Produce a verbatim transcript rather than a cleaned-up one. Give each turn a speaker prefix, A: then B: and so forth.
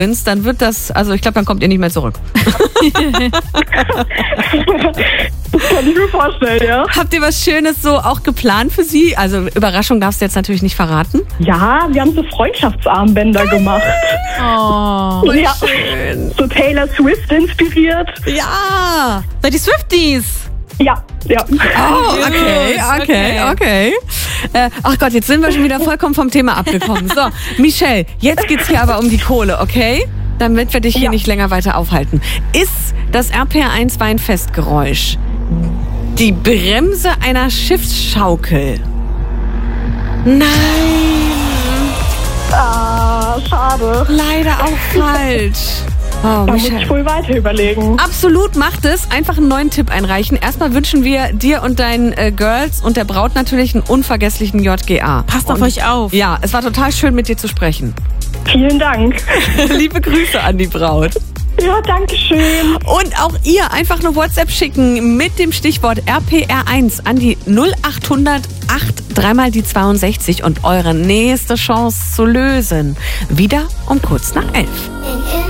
A: dann wird das, also ich glaube, dann kommt ihr nicht mehr zurück.
B: Das kann ich mir vorstellen, ja.
A: Habt ihr was Schönes so auch geplant für sie? Also Überraschung darfst du jetzt natürlich nicht verraten.
B: Ja, wir haben so Freundschaftsarmbänder gemacht.
C: Oh,
B: Ja, so Taylor Swift inspiriert.
A: Ja!
C: seid ihr Swifties?
B: Ja, ja.
A: Oh, okay, okay, okay. Äh, ach Gott, jetzt sind wir schon wieder vollkommen vom Thema abgekommen. So, Michelle, jetzt geht's hier aber um die Kohle, okay? Damit wir dich hier
B: Ja.
A: nicht länger weiter aufhalten. Ist das R P R eins Weinfestgeräusch die Bremse einer Schiffsschaukel? Nein,
B: Ah, schade.
A: leider auch falsch. Oh,
B: Da muss
A: Michelle.
B: ich wohl weiter überlegen.
A: Absolut, macht es. Einfach einen neuen Tipp einreichen. Erstmal wünschen wir dir und deinen äh, Girls und der Braut natürlich einen unvergesslichen J G A.
C: Passt auf
A: und,
C: euch auf.
A: Ja, es war total schön, mit dir zu sprechen.
B: Vielen Dank.
A: Liebe Grüße an die Braut.
B: Ja, danke schön.
A: Und auch ihr einfach eine WhatsApp schicken mit dem Stichwort R P R eins an die null acht hundert acht dreimal die zweiundsechzig und eure nächste Chance zu lösen. Wieder um kurz nach elf.